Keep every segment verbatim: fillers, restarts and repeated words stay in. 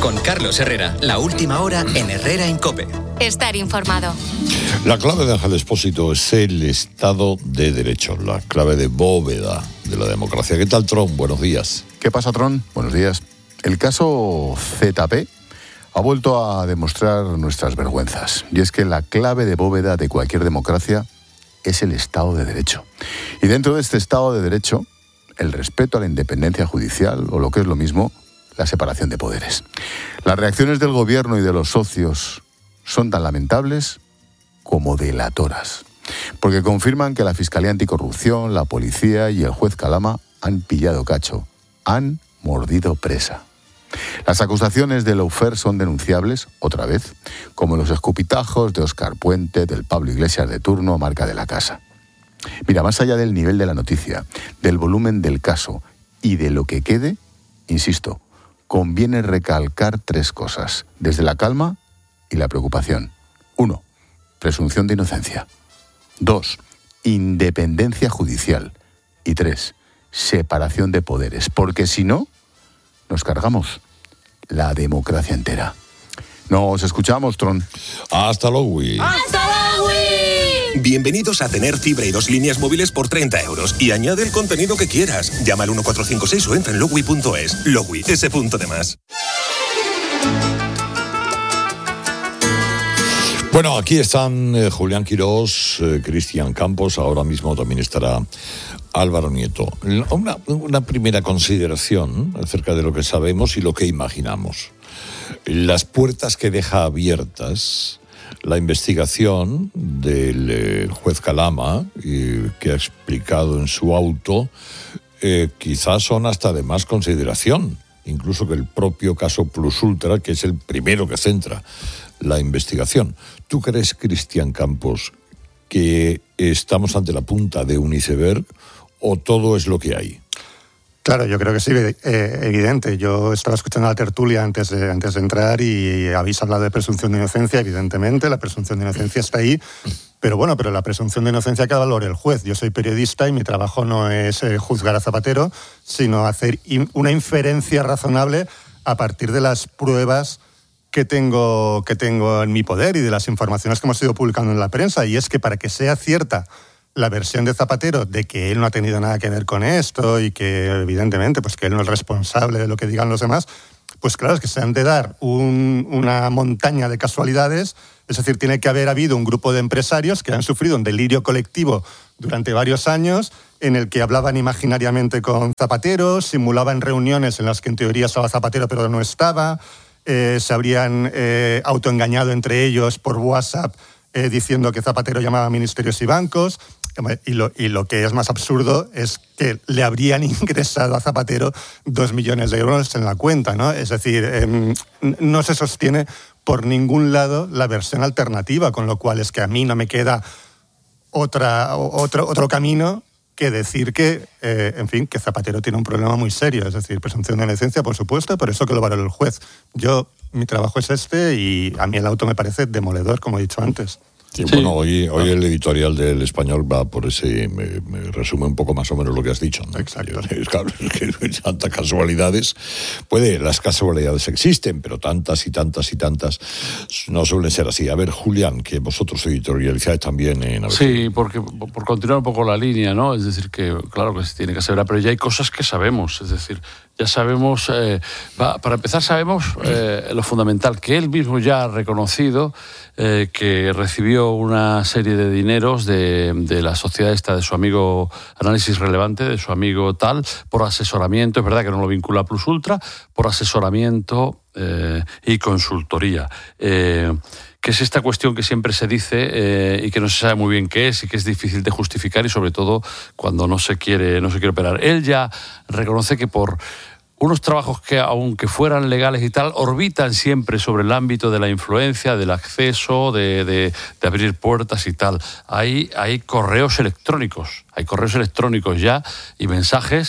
Con Carlos Herrera, la última hora en Herrera en COPE. Estar informado. La clave de Ángel Expósito es el Estado de Derecho, la clave de bóveda de la democracia. ¿Qué tal, Tron? Buenos días. ¿Qué pasa, Tron? Buenos días. El caso Z P ha vuelto a demostrar nuestras vergüenzas. Y es que la clave de bóveda de cualquier democracia es el Estado de Derecho. Y dentro de este Estado de Derecho, el respeto a la independencia judicial, o lo que es lo mismo, la separación de poderes. Las reacciones del gobierno y de los socios son tan lamentables como delatoras, porque confirman que la Fiscalía Anticorrupción, la policía y el juez Calama han pillado cacho, han mordido presa. Las acusaciones de lawfare son denunciables, otra vez, como los escupitajos de Óscar Puente, del Pablo Iglesias de turno, marca de la casa. Mira, más allá del nivel de la noticia, del volumen del caso y de lo que quede, insisto, conviene recalcar tres cosas, desde la calma y la preocupación. Uno, presunción de inocencia. Dos, independencia judicial. Y tres, separación de poderes. Porque si no, nos cargamos la democracia entera. Nos escuchamos, Tron. Hasta luego. ¡Hasta luego! Bienvenidos a tener fibra y dos líneas móviles por treinta euros. Y añade el contenido que quieras. Llama al uno cuatro cinco seis o entra en logui punto es. Logui, ese punto de más. Bueno, aquí están eh, Julián Quirós, eh, Cristian Campos, ahora mismo también estará Álvaro Nieto. Una, una primera consideración acerca de lo que sabemos y lo que imaginamos. Las puertas que deja abiertas la investigación del eh, juez Calama, eh, que ha explicado en su auto, eh, quizás son hasta de más consideración, incluso que el propio caso Plus Ultra, que es el primero que centra la investigación. ¿Tú crees, Cristian Campos, que estamos ante la punta de un iceberg o todo es lo que hay? Claro, yo creo que sí, eh, evidente. Yo estaba escuchando la tertulia antes de, antes de entrar y habéis hablado de presunción de inocencia, evidentemente, la presunción de inocencia está ahí, pero bueno, pero la presunción de inocencia que valore el juez. Yo soy periodista y mi trabajo no es eh, juzgar a Zapatero, sino hacer in, una inferencia razonable a partir de las pruebas que tengo, que tengo en mi poder y de las informaciones que hemos ido publicando en la prensa, y es que para que sea cierta la versión de Zapatero de que él no ha tenido nada que ver con esto y que evidentemente pues que él no es responsable de lo que digan los demás, pues claro, es que se han de dar un, una montaña de casualidades. Es decir, tiene que haber habido un grupo de empresarios que han sufrido un delirio colectivo durante varios años en el que hablaban imaginariamente con Zapatero, simulaban reuniones en las que en teoría estaba Zapatero pero no estaba, eh, se habrían eh, autoengañado entre ellos por WhatsApp eh, diciendo que Zapatero llamaba a ministerios y bancos. Y lo, y lo que es más absurdo es que le habrían ingresado a Zapatero dos millones de euros en la cuenta, ¿no? Es decir, eh, no se sostiene por ningún lado la versión alternativa, con lo cual es que a mí no me queda otra, otro, otro camino que decir que, eh, en fin, que Zapatero tiene un problema muy serio. Es decir, presunción de inocencia, por supuesto, pero eso que lo valore el juez. Yo, mi trabajo es este y a mí el auto me parece demoledor, como he dicho antes. Sí, bueno, hoy, hoy el editorial del Español va por ese, me, me resume un poco más o menos lo que has dicho, ¿no? Exacto. Es, claro, es que tantas casualidades, puede, las casualidades existen, pero tantas y tantas y tantas no suelen ser así. A ver, Julián, que vosotros editorializáis también en... Sí, porque por continuar un poco la línea, ¿no? Es decir, que claro que se tiene que saber, pero ya hay cosas que sabemos, es decir, ya sabemos, eh, va, para empezar sabemos eh, lo fundamental, que él mismo ya ha reconocido eh, que recibió una serie de dineros de, de la sociedad esta, de su amigo Análisis Relevante, de su amigo tal, por asesoramiento, es verdad que no lo vincula a Plus Ultra, por asesoramiento eh, y consultoría. Eh, que es esta cuestión que siempre se dice eh, y que no se sabe muy bien qué es y que es difícil de justificar y sobre todo cuando no se quiere, no se quiere operar. Él ya reconoce que por unos trabajos que, aunque fueran legales y tal, orbitan siempre sobre el ámbito de la influencia, del acceso, de, de, de abrir puertas y tal. Hay, hay correos electrónicos, hay correos electrónicos ya y mensajes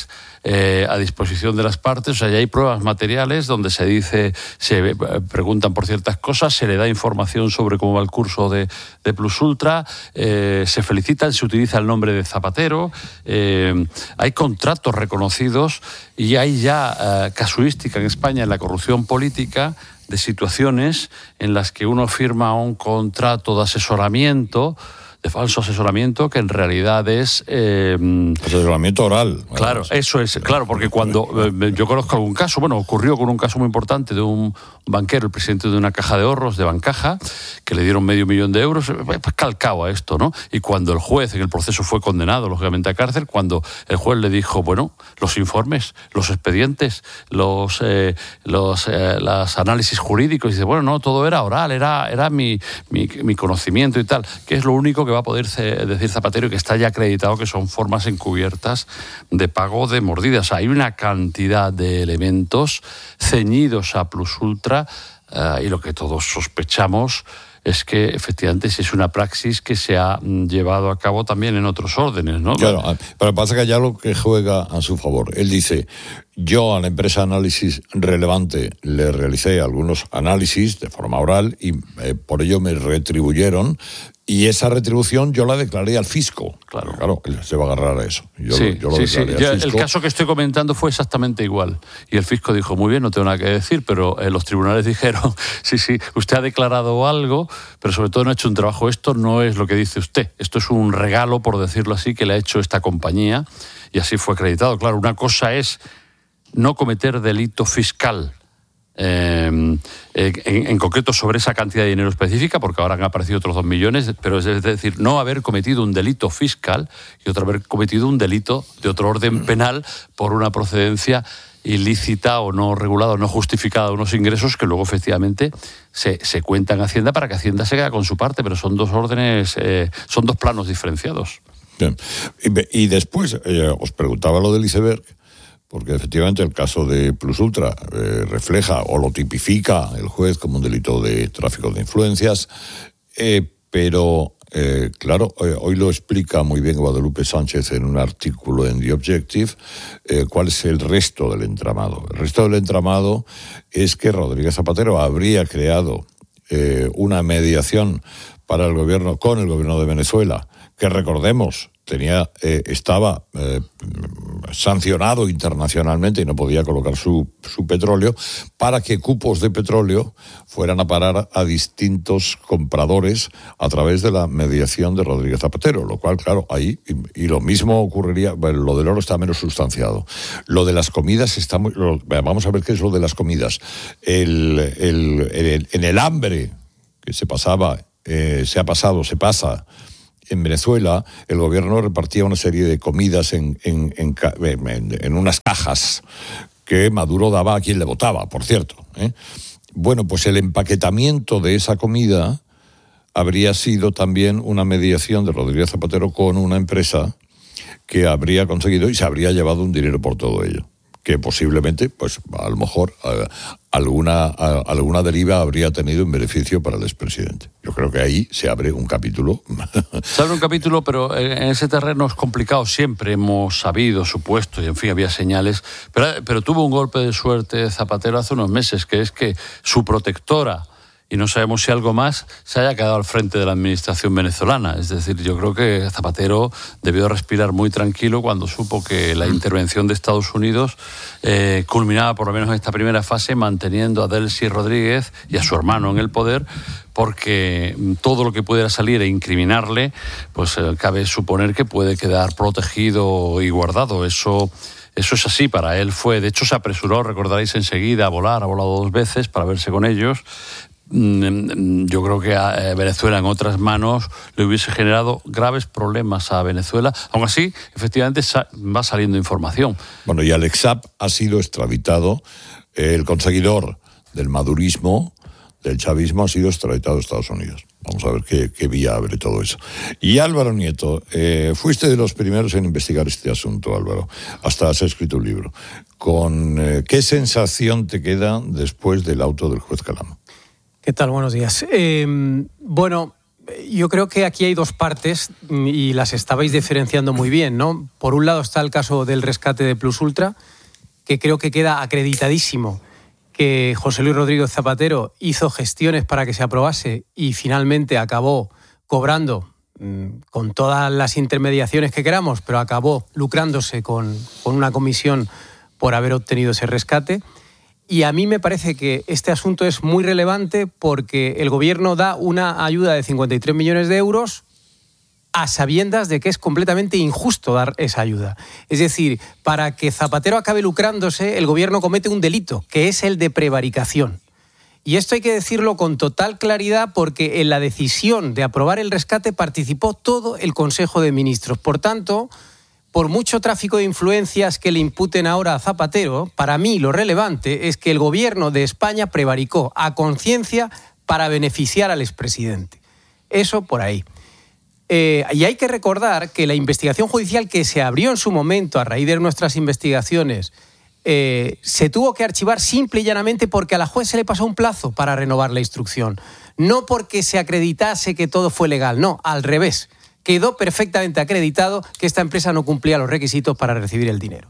eh, a disposición de las partes. O sea, ya hay pruebas materiales donde se dice, se eh, preguntan por ciertas cosas, se le da información sobre cómo va el curso de, de Plus Ultra, eh, se felicitan, se utiliza el nombre de Zapatero, eh, hay contratos reconocidos y hay ya eh, casuística en España en la corrupción política de situaciones en las que uno firma un contrato de asesoramiento, de falso asesoramiento, que en realidad es... Eh, asesoramiento oral. Claro, bueno, eso es, claro, porque cuando eh, yo conozco algún caso, bueno, ocurrió con un caso muy importante de un banquero, el presidente de una caja de ahorros, de Bancaja, que le dieron medio millón de euros, pues calcado a esto, ¿no? Y cuando el juez en el proceso fue condenado, lógicamente, a cárcel, cuando el juez le dijo, bueno, los informes, los expedientes, los, eh, los eh, los análisis jurídicos, y dice, bueno, no, todo era oral, era, era mi, mi, mi conocimiento y tal, que es lo único que va a poder decir Zapatero y que está ya acreditado que son formas encubiertas de pago de mordidas. Hay una cantidad de elementos ceñidos a Plus Ultra uh, y lo que todos sospechamos es que efectivamente si es una praxis que se ha llevado a cabo también en otros órdenes, ¿no? Claro, pero pasa que hay algo que juega a su favor. Él dice, yo a la empresa Análisis Relevante le realicé algunos análisis de forma oral y eh, por ello me retribuyeron. Y esa retribución yo la declaré al fisco. Claro, claro, él se va a agarrar a eso. Yo sí, lo, yo lo sí, sí. al Ya, fisco. El caso que estoy comentando fue exactamente igual. Y el fisco dijo, muy bien, no tengo nada que decir, pero eh, los tribunales dijeron, sí, sí, usted ha declarado algo, pero sobre todo no ha hecho un trabajo. Esto no es lo que dice usted. Esto es un regalo, por decirlo así, que le ha hecho esta compañía. Y así fue acreditado. Claro, una cosa es no cometer delito fiscal, Eh, en, en concreto sobre esa cantidad de dinero específica, porque ahora han aparecido otros dos millones, pero es decir, no haber cometido un delito fiscal y otro haber cometido un delito de otro orden penal por una procedencia ilícita o no regulada o no justificada de unos ingresos que luego efectivamente se, se cuentan a Hacienda para que Hacienda se quede con su parte, pero son dos órdenes, eh, son dos planos diferenciados. Bien. Y, y después eh, os preguntaba lo del iceberg, porque efectivamente el caso de Plus Ultra eh, refleja o lo tipifica el juez como un delito de tráfico de influencias, eh, pero eh, claro, eh, hoy lo explica muy bien Guadalupe Sánchez en un artículo en The Objective, eh, cuál es el resto del entramado. El resto del entramado es que Rodríguez Zapatero habría creado eh, una mediación para el gobierno, con el gobierno de Venezuela, que recordemos, tenía, eh, estaba eh, sancionado internacionalmente y no podía colocar su, su petróleo, para que cupos de petróleo fueran a parar a distintos compradores a través de la mediación de Rodríguez Zapatero, lo cual, claro, ahí, y, y lo mismo ocurriría, bueno, lo del oro está menos sustanciado. Lo de las comidas está muy... Lo, vamos a ver qué es lo de las comidas. El, el, el, en el hambre que se pasaba, eh, se ha pasado, se pasa... En Venezuela, el gobierno repartía una serie de comidas en, en, en, en, en unas cajas que Maduro daba a quien le votaba, por cierto, ¿eh? Bueno, pues el empaquetamiento de esa comida habría sido también una mediación de Rodríguez Zapatero con una empresa que habría conseguido y se habría llevado un dinero por todo ello, que posiblemente, pues a lo mejor eh, alguna, a, alguna deriva habría tenido en beneficio para el expresidente. Yo creo que ahí se abre un capítulo. Se abre un capítulo, pero en ese terreno es complicado. Siempre hemos sabido, supuesto, y en fin, había señales, pero, pero tuvo un golpe de suerte Zapatero hace unos meses, que es que su protectora, y no sabemos si algo más, se haya quedado al frente de la administración venezolana. Es decir, yo creo que Zapatero debió respirar muy tranquilo cuando supo que la intervención de Estados Unidos eh, culminaba, por lo menos en esta primera fase, manteniendo a Delcy Rodríguez y a su hermano en el poder, porque todo lo que pudiera salir e incriminarle, pues eh, cabe suponer que puede quedar protegido y guardado. Eso... Eso es así, para él fue, de hecho se apresuró, recordaréis enseguida, a volar, ha volado dos veces para verse con ellos. Yo creo que a Venezuela en otras manos le hubiese generado graves problemas a Venezuela. Aún así, efectivamente va saliendo información. Bueno, y Alex Saab ha sido extraditado, el conseguidor del madurismo, del chavismo, ha sido extraditado a Estados Unidos. Vamos a ver qué, qué vía abre todo eso. Y Álvaro Nieto, eh, fuiste de los primeros en investigar este asunto, Álvaro. Hasta has escrito un libro. Con, eh, ¿qué sensación te queda después del auto del juez Calamo? ¿Qué tal? Buenos días. Eh, bueno, yo creo que aquí hay dos partes y las estabais diferenciando muy bien, ¿no? Por un lado está el caso del rescate de Plus Ultra, que creo que queda acreditadísimo que José Luis Rodríguez Zapatero hizo gestiones para que se aprobase y finalmente acabó cobrando, con todas las intermediaciones que queramos, pero acabó lucrándose con, con una comisión por haber obtenido ese rescate. Y a mí me parece que este asunto es muy relevante porque el gobierno da una ayuda de cincuenta y tres millones de euros a sabiendas de que es completamente injusto dar esa ayuda. Es decir, para que Zapatero acabe lucrándose, el gobierno comete un delito, que es el de prevaricación. Y esto hay que decirlo con total claridad porque en la decisión de aprobar el rescate participó todo el Consejo de Ministros. Por tanto, por mucho tráfico de influencias que le imputen ahora a Zapatero, para mí lo relevante es que el gobierno de España prevaricó a conciencia para beneficiar al expresidente. Eso por ahí. Eh, y hay que recordar que la investigación judicial que se abrió en su momento a raíz de nuestras investigaciones eh, se tuvo que archivar simple y llanamente porque a la juez se le pasó un plazo para renovar la instrucción. No porque se acreditase que todo fue legal, no, al revés. Quedó perfectamente acreditado que esta empresa no cumplía los requisitos para recibir el dinero.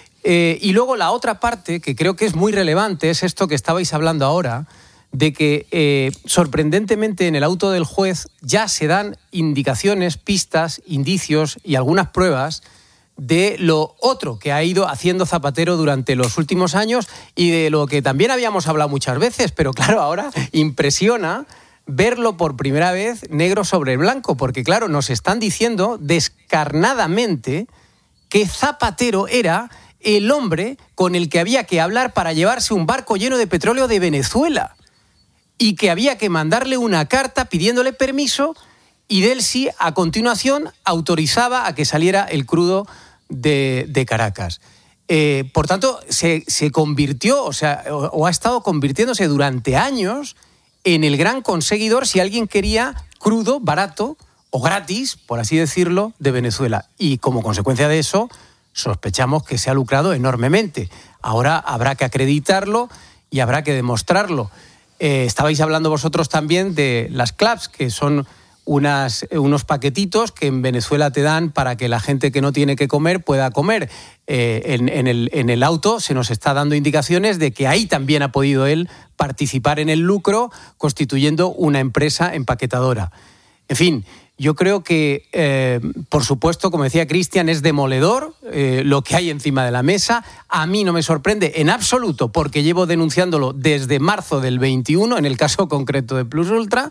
Eh, y luego la otra parte, que creo que es muy relevante, es esto que estabais hablando ahora, de que eh, sorprendentemente en el auto del juez ya se dan indicaciones, pistas, indicios y algunas pruebas de lo otro que ha ido haciendo Zapatero durante los últimos años y de lo que también habíamos hablado muchas veces, pero claro, ahora impresiona verlo por primera vez negro sobre blanco, porque claro, nos están diciendo descarnadamente que Zapatero era el hombre con el que había que hablar para llevarse un barco lleno de petróleo de Venezuela y que había que mandarle una carta pidiéndole permiso y de él sí, a continuación, autorizaba a que saliera el crudo de, de Caracas. Eh, por tanto, se, se convirtió, o sea, o, o ha estado convirtiéndose durante años en el gran conseguidor, si alguien quería crudo, barato o gratis, por así decirlo, de Venezuela. Y como consecuencia de eso, sospechamos que se ha lucrado enormemente. Ahora habrá que acreditarlo y habrá que demostrarlo. Eh, estabais hablando vosotros también de las claps, que son unas, unos paquetitos que en Venezuela te dan para que la gente que no tiene que comer pueda comer. Eh, en, en, el, en el auto se nos está dando indicaciones de que ahí también ha podido él participar en el lucro constituyendo una empresa empaquetadora. En fin, yo creo que, eh, por supuesto, como decía Cristian, es demoledor eh, lo que hay encima de la mesa. A mí no me sorprende en absoluto porque llevo denunciándolo desde marzo del veintiuno, en el caso concreto de Plus Ultra,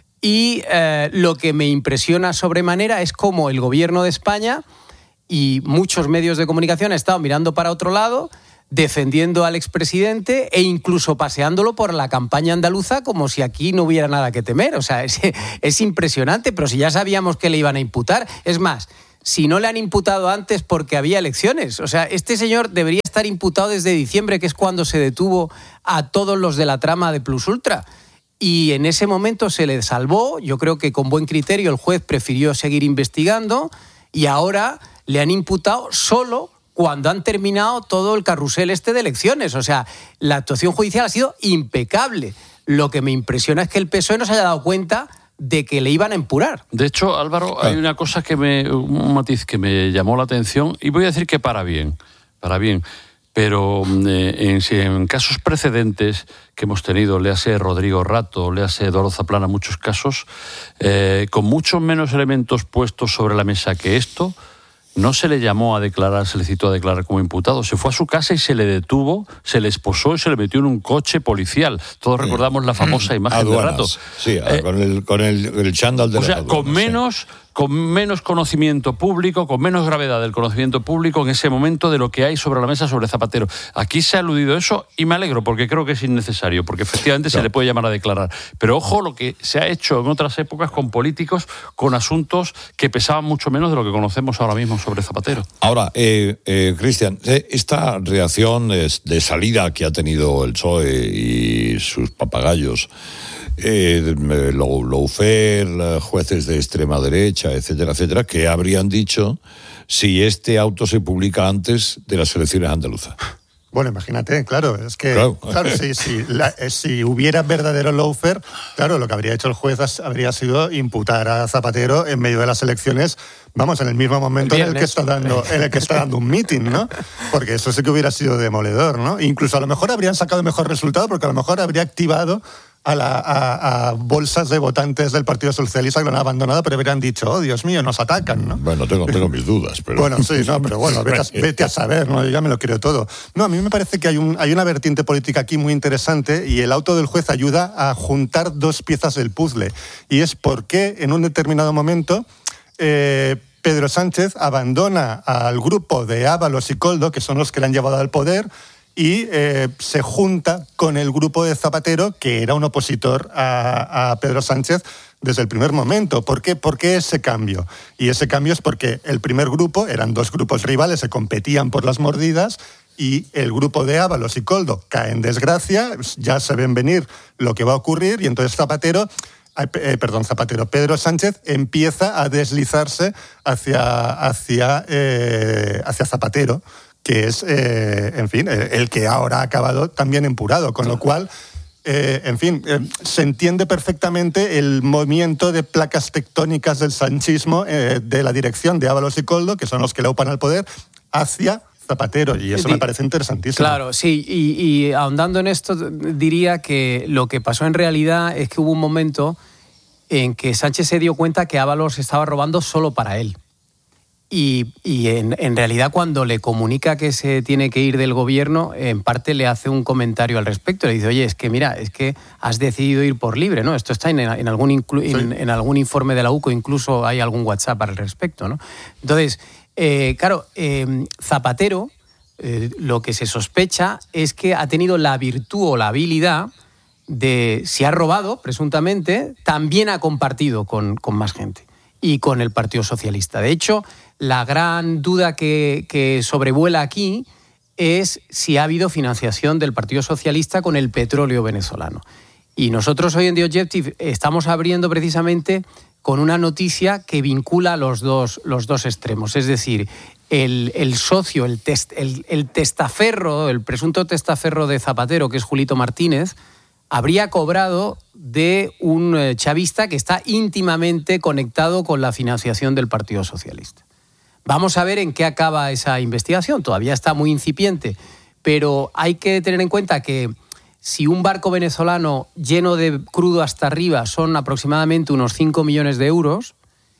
y eh, lo que me impresiona sobremanera es cómo el gobierno de España y muchos medios de comunicación han estado mirando para otro lado, defendiendo al expresidente e incluso paseándolo por la campaña andaluza como si aquí no hubiera nada que temer. O sea, es, es impresionante, pero si ya sabíamos que le iban a imputar. Es más, si no le han imputado antes porque había elecciones. O sea, este señor debería estar imputado desde diciembre, que es cuando se detuvo a todos los de la trama de Plus Ultra. Y en ese momento se le salvó. Yo creo que con buen criterio el juez prefirió seguir investigando y ahora le han imputado solo cuando han terminado todo el carrusel este de elecciones. O sea, la actuación judicial ha sido impecable. Lo que me impresiona es que el P S O E no se haya dado cuenta de que le iban a empurar. De hecho, Álvaro, hay una cosa que me, un matiz que me llamó la atención y voy a decir que para bien, para bien. Pero eh, en, en casos precedentes que hemos tenido, léase Rodrigo Rato, léase Eduardo Zaplana, muchos casos, eh, con muchos menos elementos puestos sobre la mesa que esto, no se le llamó a declarar, se le citó a declarar como imputado. Se fue a su casa y se le detuvo, se le esposó y se le metió en un coche policial. Todos recordamos la famosa imagen Aduanas. de Rato. Sí, eh, con el, con el, el chándal de o las sea, aduanas, con menos... Sí. con menos conocimiento público, con menos gravedad del conocimiento público en ese momento de lo que hay sobre la mesa sobre Zapatero. Aquí se ha aludido eso y me alegro porque creo que es innecesario, porque efectivamente no. se le puede llamar a declarar. Pero ojo lo que se ha hecho en otras épocas con políticos, con asuntos que pesaban mucho menos de lo que conocemos ahora mismo sobre Zapatero. Ahora, eh, eh, Cristian, esta reacción de salida que ha tenido el P S O E y sus papagayos, Eh, Lawfare, jueces de extrema derecha, etcétera, etcétera, que habrían dicho si este auto se publica antes de las elecciones andaluzas. Bueno, imagínate, claro, es que claro, claro, si, si, la, si hubiera verdadero lawfare, claro, lo que habría hecho el juez habría sido imputar a Zapatero en medio de las elecciones, vamos, en el mismo momento el en el que está dando, en el que está dando un meeting, ¿no? Porque eso sí que hubiera sido demoledor, ¿no? Incluso a lo mejor habrían sacado mejor resultado, porque a lo mejor habría activado a, la, a, a bolsas de votantes del Partido Socialista que lo han abandonado, pero habrían dicho, oh, Dios mío, nos atacan, ¿no? Bueno, tengo, tengo mis dudas, pero... Bueno, sí, no, pero bueno, vete a, vete a saber, ¿no? Yo ya me lo creo todo. No, a mí me parece que hay, un, hay una vertiente política aquí muy interesante y el auto del juez ayuda a juntar dos piezas del puzzle. Y es por qué en un determinado momento eh, Pedro Sánchez abandona al grupo de Ábalos y Koldo, que son los que le han llevado al poder, y eh, se junta con el grupo de Zapatero, que era un opositor a, a Pedro Sánchez desde el primer momento. ¿Por qué? ¿Por qué ese cambio? Y ese cambio es porque el primer grupo, eran dos grupos rivales, se competían por las mordidas, y el grupo de Ábalos y Koldo cae en desgracia, ya se ven venir lo que va a ocurrir, y entonces Zapatero... Eh, perdón, Zapatero, Pedro Sánchez empieza a deslizarse hacia, hacia, eh, hacia Zapatero, que es, eh, en fin, el que ahora ha acabado también empurado, con lo cual, eh, en fin, eh, se entiende perfectamente el movimiento de placas tectónicas del sanchismo eh, de la dirección de Ábalos y Koldo, que son los que le upan al poder, hacia Zapatero, y eso me parece interesantísimo. Claro, sí, y, y ahondando en esto, diría que lo que pasó en realidad es que hubo un momento en que Sánchez se dio cuenta que Ábalos estaba robando solo para él. Y, y en, en realidad cuando le comunica que se tiene que ir del gobierno, en parte le hace un comentario al respecto. Le dice, oye, es que mira, es que has decidido ir por libre, ¿no? Esto está en, en, algún, inclu, sí. en, en algún informe de la U C O, incluso hay algún WhatsApp al respecto, ¿no? Entonces, eh, claro, eh, Zapatero, eh, lo que se sospecha es que ha tenido la virtud o la habilidad de, si ha robado, presuntamente, también ha compartido con, con más gente y con el Partido Socialista. De hecho, la gran duda que, que sobrevuela aquí es si ha habido financiación del Partido Socialista con el petróleo venezolano. Y nosotros hoy en The Objective estamos abriendo precisamente con una noticia que vincula los dos, los dos extremos. Es decir, el, el socio, el, test, el, el testaferro, el presunto testaferro de Zapatero, que es Julito Martínez, habría cobrado de un chavista que está íntimamente conectado con la financiación del Partido Socialista. Vamos a ver en qué acaba esa investigación. Todavía está muy incipiente, pero hay que tener en cuenta que si un barco venezolano lleno de crudo hasta arriba son aproximadamente unos cinco millones de euros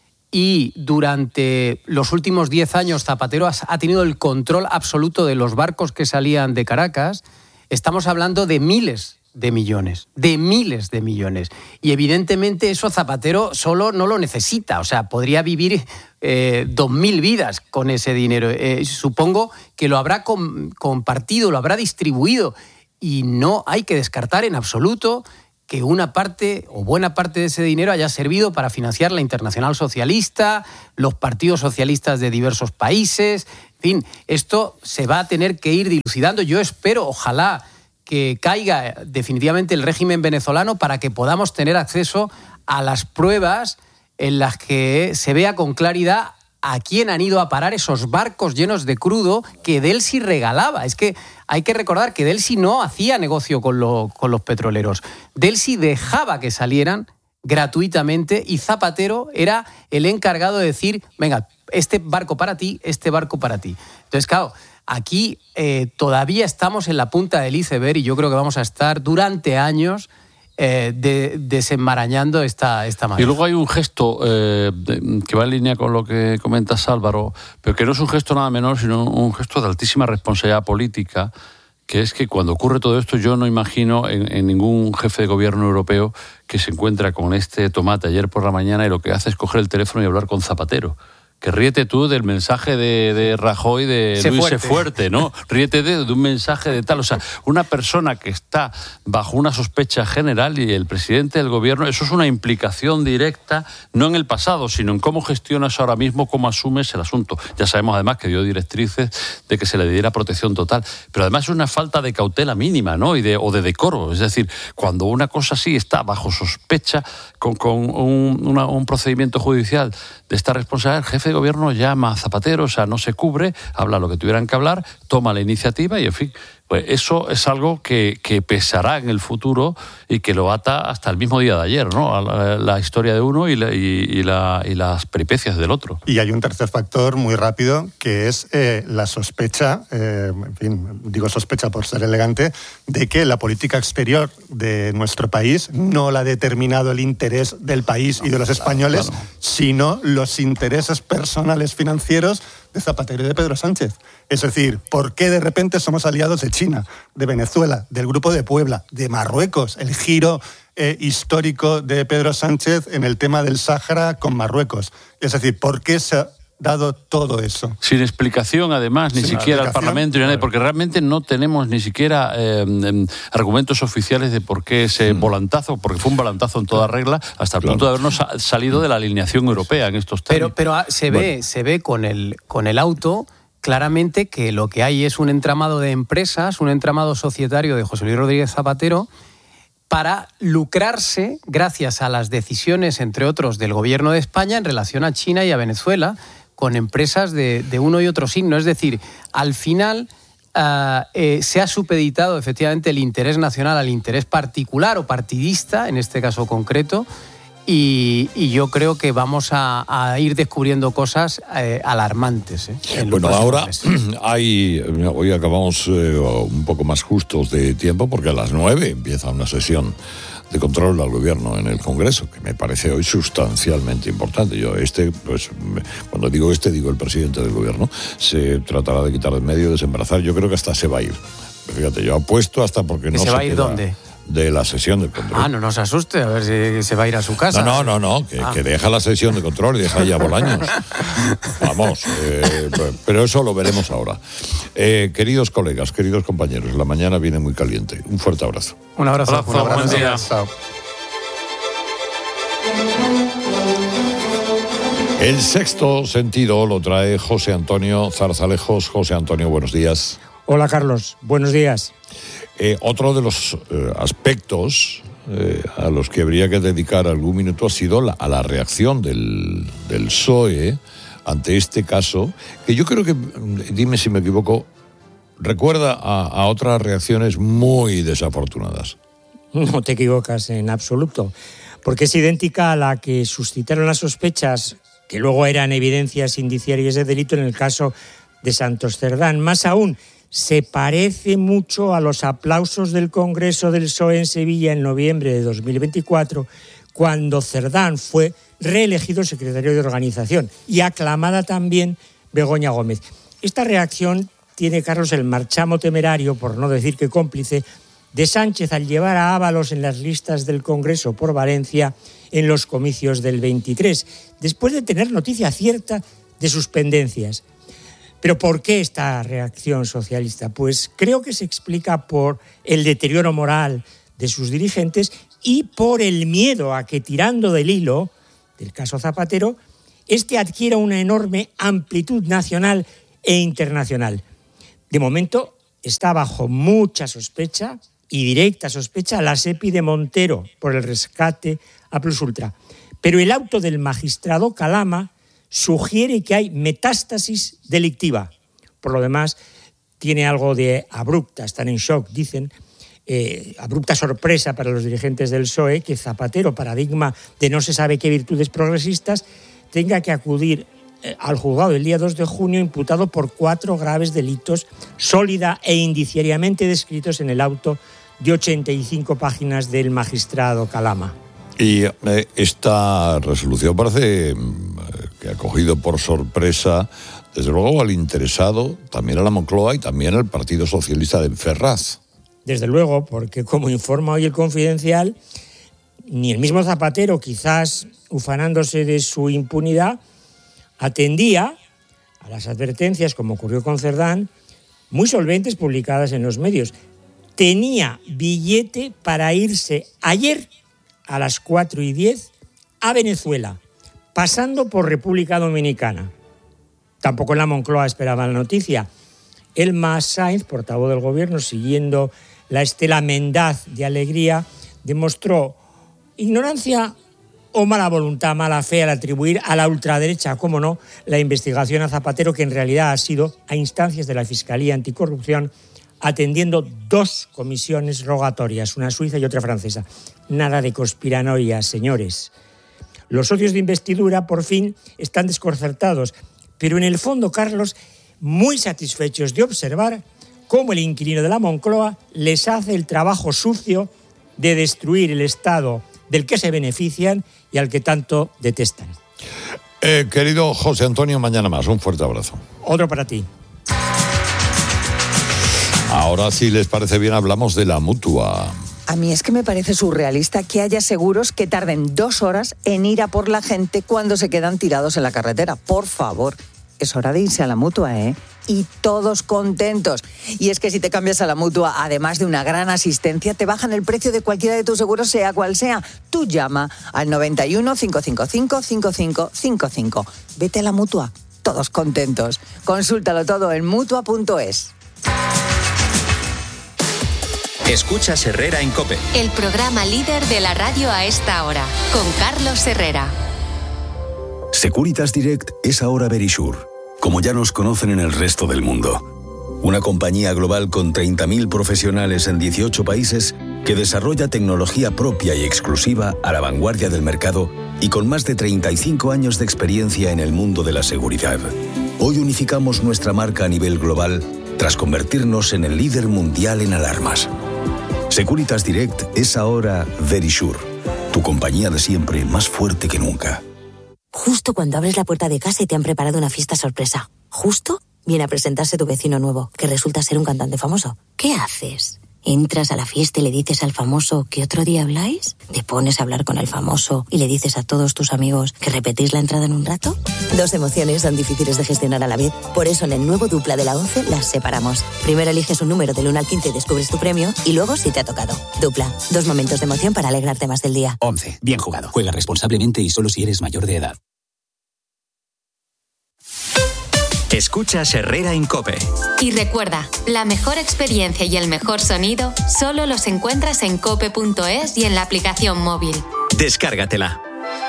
y durante los últimos diez años Zapatero ha tenido el control absoluto de los barcos que salían de Caracas, estamos hablando de miles de millones, de miles de millones. Y evidentemente eso Zapatero solo no lo necesita, o sea, podría vivir eh, dos mil vidas con ese dinero. Eh, supongo que lo habrá com- compartido, lo habrá distribuido, y no hay que descartar en absoluto que una parte o buena parte de ese dinero haya servido para financiar la Internacional Socialista, los partidos socialistas de diversos países. En fin, esto se va a tener que ir dilucidando. Yo espero, ojalá, que caiga definitivamente el régimen venezolano para que podamos tener acceso a las pruebas en las que se vea con claridad a quién han ido a parar esos barcos llenos de crudo que Delcy regalaba. Es que hay que recordar que Delcy no hacía negocio con, lo, con los petroleros. Delcy dejaba que salieran gratuitamente y Zapatero era el encargado de decir, venga, este barco para ti, este barco para ti. Entonces, claro, aquí eh, todavía estamos en la punta del iceberg y yo creo que vamos a estar durante años eh, de, desenmarañando esta, esta madera. Y luego hay un gesto eh, de, que va en línea con lo que comentas, Álvaro, pero que no es un gesto nada menor, sino un gesto de altísima responsabilidad política, que es que cuando ocurre todo esto yo no imagino en, en ningún jefe de gobierno europeo que se encuentra con este tomate ayer por la mañana y lo que hace es coger el teléfono y hablar con Zapatero. Que ríete tú del mensaje de, de Rajoy de sé Luis fuerte. Sé Fuerte, ¿no? Ríete de, de un mensaje de tal. O sea, una persona que está bajo una sospecha general y el presidente del gobierno, eso es una implicación directa, no en el pasado, sino en cómo gestionas ahora mismo, cómo asumes el asunto. Ya sabemos además que dio directrices de que se le diera protección total. Pero además es una falta de cautela mínima, ¿no? Y de, o de decoro. Es decir, cuando una cosa así está bajo sospecha, con, con un, una, un procedimiento judicial de esta responsabilidad, el jefe de gobierno llama a Zapatero, o sea, no se cubre, habla lo que tuvieran que hablar, toma la iniciativa y, en fin, pues eso es algo que, que pesará en el futuro y que lo ata hasta el mismo día de ayer, ¿no? A la, la historia de uno y, la, y, y, la, y las peripecias del otro. Y hay un tercer factor muy rápido, que es eh, la sospecha, eh, en fin, digo sospecha por ser elegante, de que la política exterior de nuestro país no la ha determinado el interés del país y de los españoles, claro, claro. sino los intereses personales financieros de Zapatero y de Pedro Sánchez. Es decir, ¿por qué de repente somos aliados de China, de Venezuela, del Grupo de Puebla, de Marruecos? El giro eh, histórico de Pedro Sánchez en el tema del Sáhara con Marruecos. Es decir, ¿por qué se ha dado todo eso? Sin explicación, además, ni Sin siquiera al Parlamento, ni nadie, porque realmente no tenemos ni siquiera eh, eh, argumentos oficiales de por qué ese mm. volantazo, porque fue un volantazo en toda regla, hasta el claro. punto de habernos salido de la alineación europea en estos términos. Pero, pero se ve, bueno. se ve con el, con el auto claramente que lo que hay es un entramado de empresas, un entramado societario de José Luis Rodríguez Zapatero para lucrarse gracias a las decisiones, entre otros, del Gobierno de España en relación a China y a Venezuela, con empresas de, de uno y otro signo. Es decir, al final uh, eh, se ha supeditado efectivamente el interés nacional al interés particular o partidista, en este caso concreto, y, y yo creo que vamos a, a ir descubriendo cosas eh, alarmantes. Eh, bueno, ahora meses. hay, hoy acabamos eh, un poco más justos de tiempo porque a las nueve empieza una sesión de control al gobierno en el Congreso, que me parece hoy sustancialmente importante. Yo este, pues, cuando digo este, digo el presidente del gobierno, se tratará de quitar de medio, desembarazar. Yo creo que hasta se va a ir. Fíjate, yo apuesto hasta porque no se, se va a ir queda dónde. De la sesión de control. Ah, no nos asuste, a ver si se va a ir a su casa. No, no, no, no que, ah. que deja la sesión de control y deja ya Bolaños. Vamos, eh, pero eso lo veremos ahora. Eh, queridos colegas, queridos compañeros, la mañana viene muy caliente. Un fuerte abrazo. Un abrazo. abrazo, un abrazo. Buenos días. El sexto sentido lo trae José Antonio Zarzalejos. José Antonio, buenos días. Hola, Carlos. Buenos días. Eh, otro de los eh, aspectos eh, a los que habría que dedicar algún minuto ha sido la, a la reacción del, del P S O E ante este caso, que yo creo que, dime si me equivoco, recuerda a, a otras reacciones muy desafortunadas. No te equivocas en absoluto, porque es idéntica a la que suscitaron las sospechas, que luego eran evidencias indiciarias de delito en el caso de Santos Cerdán. Más aún, se parece mucho a los aplausos del Congreso del P S O E en Sevilla en noviembre de dos mil veinticuatro, cuando Cerdán fue reelegido secretario de organización y aclamada también Begoña Gómez. Esta reacción tiene, Carlos, el marchamo temerario, por no decir que cómplice, de Sánchez al llevar a Ábalos en las listas del Congreso por Valencia en los comicios del veintitrés, después de tener noticia cierta de sus pendencias. ¿Pero por qué esta reacción socialista? Pues creo que se explica por el deterioro moral de sus dirigentes y por el miedo a que, tirando del hilo del caso Zapatero, este adquiera una enorme amplitud nacional e internacional. De momento está bajo mucha sospecha y directa sospecha la SEPI de Montero por el rescate a Plus Ultra. Pero el auto del magistrado Calama sugiere que hay metástasis delictiva. Por lo demás, tiene algo de abrupta, están en shock, dicen, eh, abrupta sorpresa para los dirigentes del P S O E que Zapatero, paradigma de no se sabe qué virtudes progresistas, tenga que acudir eh, al juzgado el día dos de junio imputado por cuatro graves delitos, sólida e indiciariamente descritos en el auto de ochenta y cinco páginas del magistrado Calama. Y eh, esta resolución parece que ha cogido por sorpresa, desde luego, al interesado, también a la Moncloa y también al Partido Socialista de Ferraz. Desde luego, porque como informa hoy el Confidencial, ni el mismo Zapatero, quizás ufanándose de su impunidad, atendía a las advertencias, como ocurrió con Cerdán, muy solventes publicadas en los medios. Tenía billete para irse ayer a las cuatro y diez a Venezuela, pasando por República Dominicana. Tampoco en la Moncloa esperaban la noticia. Elma Sainz, portavoz del Gobierno, siguiendo la estela mendaz de alegría, demostró ignorancia o mala voluntad, mala fe al atribuir a la ultraderecha, cómo no, la investigación a Zapatero, que en realidad ha sido, a instancias de la Fiscalía Anticorrupción, atendiendo dos comisiones rogatorias, una suiza y otra francesa. Nada de conspiranoia, señores. Los socios de investidura, por fin, están desconcertados, pero en el fondo, Carlos, muy satisfechos de observar cómo el inquilino de la Moncloa les hace el trabajo sucio de destruir el Estado del que se benefician y al que tanto detestan. Eh, querido José Antonio, mañana más. Un fuerte abrazo. Otro para ti. Ahora, si les parece bien, hablamos de la Mutua. A mí es que me parece surrealista que haya seguros que tarden dos horas en ir a por la gente cuando se quedan tirados en la carretera. Por favor, es hora de irse a la Mutua, ¿eh? Y todos contentos. Y es que si te cambias a la Mutua, además de una gran asistencia, te bajan el precio de cualquiera de tus seguros, sea cual sea. Tú llama al noventa y uno, cinco cinco cinco, cinco cinco cinco cinco. Vete a la Mutua, todos contentos. Consúltalo todo en mutua punto es. Escuchas Herrera en COPE. El programa líder de la radio a esta hora, con Carlos Herrera. Securitas Direct es ahora Verisure, como ya nos conocen en el resto del mundo. Una compañía global con treinta mil profesionales en dieciocho países que desarrolla tecnología propia y exclusiva a la vanguardia del mercado y con más de treinta y cinco años de experiencia en el mundo de la seguridad. Hoy unificamos nuestra marca a nivel global tras convertirnos en el líder mundial en alarmas. Securitas Direct es ahora Verisure, tu compañía de siempre más fuerte que nunca. Justo cuando abres la puerta de casa y te han preparado una fiesta sorpresa. Justo viene a presentarse tu vecino nuevo, que resulta ser un cantante famoso. ¿Qué haces? ¿Entras a la fiesta y le dices al famoso que otro día habláis? ¿Te pones a hablar con el famoso y le dices a todos tus amigos que repetís la entrada en un rato? Dos emociones son difíciles de gestionar a la vez. Por eso en el nuevo Dupla de la once las separamos. Primero eliges un número del uno al quince y descubres tu premio, y luego si te ha tocado. Dupla, dos momentos de emoción para alegrarte más del día. once. Bien jugado. Juega responsablemente y solo si eres mayor de edad. Escuchas Herrera en COPE. Y recuerda, la mejor experiencia y el mejor sonido solo los encuentras en cope punto es y en la aplicación móvil. Descárgatela.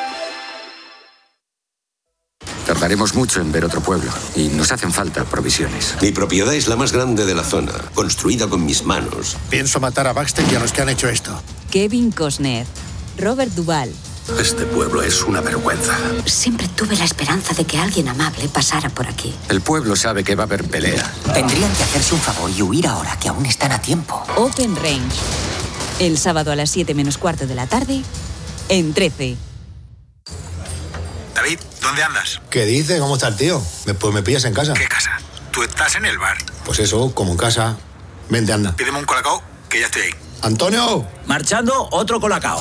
Tardaremos mucho en ver otro pueblo y nos hacen falta provisiones. Mi propiedad es la más grande de la zona, construida con mis manos. Pienso matar a Baxter y a los que han hecho esto. Kevin Costner, Robert Duvall. Este pueblo es una vergüenza. Siempre tuve la esperanza de que alguien amable pasara por aquí. El pueblo sabe que va a haber pelea. Tendrían que hacerse un favor y huir ahora, que aún están a tiempo. Open Range. El sábado a las siete menos cuarto de la tarde, en trece. David, ¿dónde andas? ¿Qué dice? ¿Cómo está el tío? Pues me pillas en casa. ¿Qué casa? Tú estás en el bar. Pues eso, como en casa. Vente, anda. Pídeme un colacao, que ya estoy ahí. ¡Antonio! Marchando, otro colacao.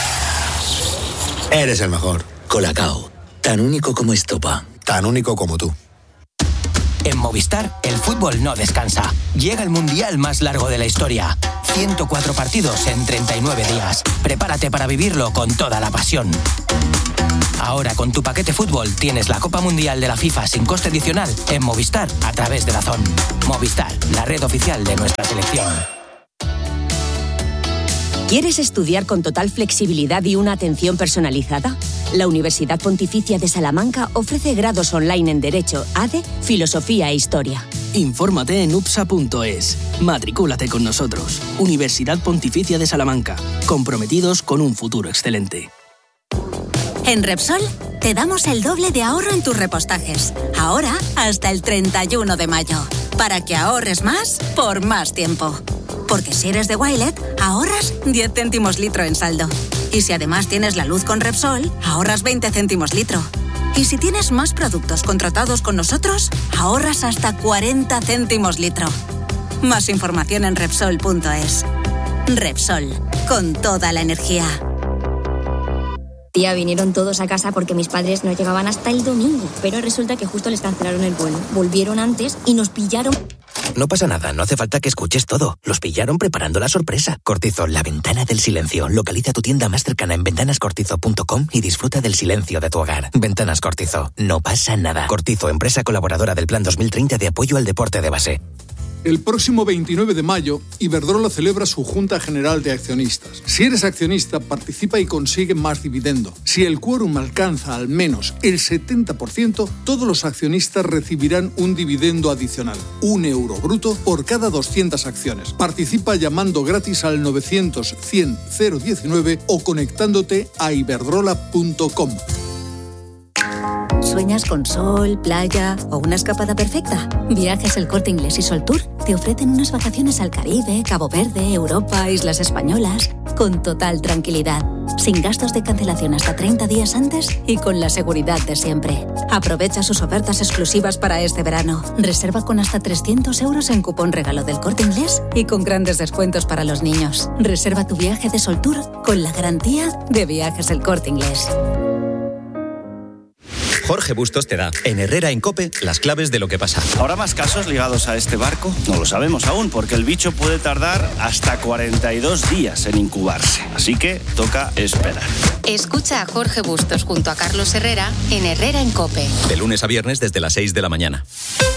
Eres el mejor. Colacao, tan único como estopa. Tan único como tú. En Movistar, el fútbol no descansa. Llega el mundial más largo de la historia. ciento cuatro partidos en treinta y nueve días. Prepárate para vivirlo con toda la pasión. Ahora con tu paquete fútbol tienes la Copa Mundial de la FIFA sin coste adicional en Movistar a través de DAZN. Movistar, la red oficial de nuestra selección. ¿Quieres estudiar con total flexibilidad y una atención personalizada? La Universidad Pontificia de Salamanca ofrece grados online en Derecho, A D E, Filosofía e Historia. Infórmate en upsa punto es. Matricúlate con nosotros. Universidad Pontificia de Salamanca. Comprometidos con un futuro excelente. En Repsol te damos el doble de ahorro en tus repostajes. Ahora hasta el treinta y uno de mayo. Para que ahorres más por más tiempo. Porque si eres de Wilet, ahorras diez céntimos litro en saldo. Y si además tienes la luz con Repsol, ahorras veinte céntimos litro. Y si tienes más productos contratados con nosotros, ahorras hasta cuarenta céntimos litro. Más información en Repsol punto es. Repsol, con toda la energía. Tía, vinieron todos a casa porque mis padres no llegaban hasta el domingo. Pero resulta que justo les cancelaron el vuelo. Volvieron antes y nos pillaron... No pasa nada, no hace falta que escuches todo. Los pillaron preparando la sorpresa. Cortizo, la ventana del silencio. Localiza tu tienda más cercana en ventanas cortizo punto com y disfruta del silencio de tu hogar. Ventanas Cortizo, no pasa nada. Cortizo, empresa colaboradora del Plan dos mil treinta de apoyo al deporte de base. El próximo veintinueve de mayo, Iberdrola celebra su Junta General de Accionistas. Si eres accionista, participa y consigue más dividendo. Si el quórum alcanza al menos el setenta por ciento, todos los accionistas recibirán un dividendo adicional, un euro bruto por cada doscientas acciones. Participa llamando gratis al novecientos cien cero diecinueve o conectándote a iberdrola punto com. ¿Sueñas con sol, playa o una escapada perfecta? Viajes El Corte Inglés y Sol Tour te ofrecen unas vacaciones al Caribe, Cabo Verde, Europa, Islas Españolas, con total tranquilidad, sin gastos de cancelación hasta treinta días antes y con la seguridad de siempre. Aprovecha sus ofertas exclusivas para este verano. Reserva con hasta trescientos euros en cupón regalo del Corte Inglés y con grandes descuentos para los niños. Reserva tu viaje de Sol Tour con la garantía de Viajes El Corte Inglés. Jorge Bustos te da, en Herrera en COPE, las claves de lo que pasa. ¿Habrá más casos ligados a este barco? No lo sabemos aún, porque el bicho puede tardar hasta cuarenta y dos días en incubarse. Así que toca esperar. Escucha a Jorge Bustos junto a Carlos Herrera en Herrera en COPE. De lunes a viernes desde las seis de la mañana.